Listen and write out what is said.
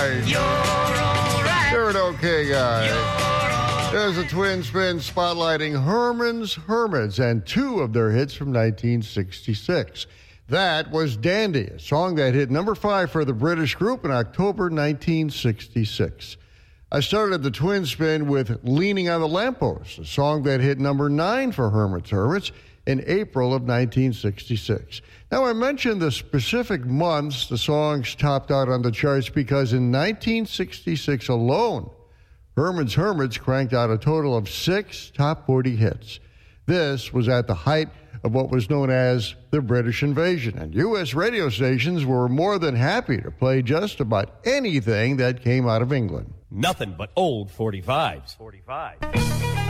right. You're all right. You're an okay guy. There's a twin spin spotlighting Herman's Hermits and two of their hits from 1966. That was Dandy, a song that hit number 5 for the British group in October 1966. I started the twin spin with Leaning on the Lamppost, a song that hit number 9 for Herman's Hermits in April of 1966. Now, I mentioned the specific months the songs topped out on the charts because in 1966 alone, Herman's Hermits cranked out a total of 6 top 40 hits. This was at the height of what was known as the British invasion, and U.S. radio stations were more than happy to play just about anything that came out of England. Nothing but old 45s. 45.